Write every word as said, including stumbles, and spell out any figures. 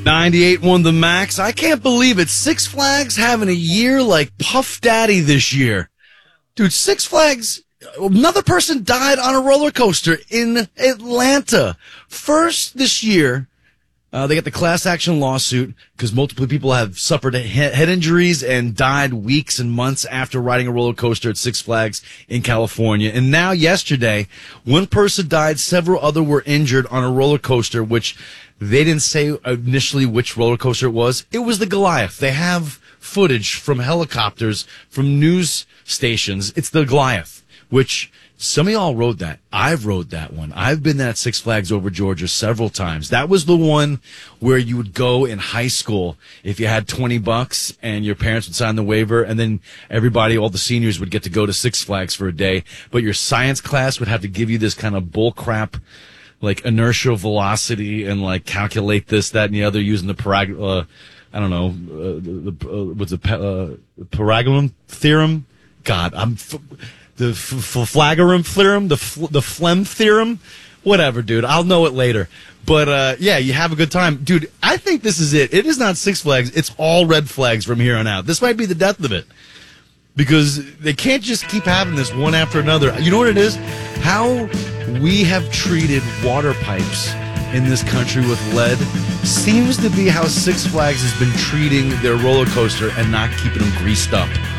ninety-eight won the Max. I can't believe it. Six Flags having a year like Puff Daddy this year. Dude, Six Flags, another person died on a roller coaster in Atlanta. First this year, uh, they got the class action lawsuit because multiple people have suffered he- head injuries and died weeks and months after riding a roller coaster at Six Flags in California. And now yesterday, one person died, several other were injured on a roller coaster, which they didn't say initially which roller coaster it was. It was the Goliath. They have footage from helicopters, from news stations. It's the Goliath, which some of y'all rode that. I've rode that one. I've been at Six Flags over Georgia several times. That was the one where you would go in high school if you had twenty bucks and your parents would sign the waiver, and then everybody, all the seniors would get to go to Six Flags for a day. But your science class would have to give you this kind of bull crap, like inertial velocity, and like calculate this, that, and the other using the parag, uh, I don't know, uh, the, uh, what's the, uh, Pythagorean theorem? God, I'm, f- the f- Flagorum theorem, the, f- the phlegm theorem, whatever, dude. I'll know it later. But, uh, yeah, you have a good time. Dude, I think this is it. It is not Six Flags. It's all red flags from here on out. This might be the death of it. Because they can't just keep having this one after another. You know what it is? How we have treated water pipes in this country with lead seems to be how Six Flags has been treating their roller coaster and not keeping them greased up.